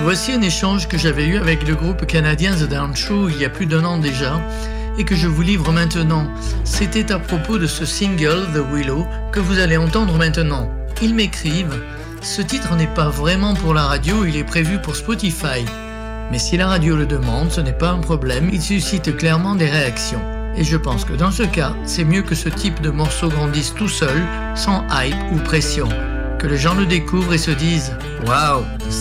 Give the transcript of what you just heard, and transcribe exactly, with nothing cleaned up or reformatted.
Voici un échange que j'avais eu avec le groupe canadien The Down Show il y a plus d'un an déjà et que je vous livre maintenant. C'était à propos de ce single, The Willow, que vous allez entendre maintenant. Ils m'écrivent « Ce titre n'est pas vraiment pour la radio, il est prévu pour Spotify. Mais si la radio le demande, ce n'est pas un problème, il suscite clairement des réactions. Et je pense que dans ce cas, c'est mieux que ce type de morceau grandisse tout seul, sans hype ou pression. Que les gens le découvrent et se disent « Waouh, c'est cool ».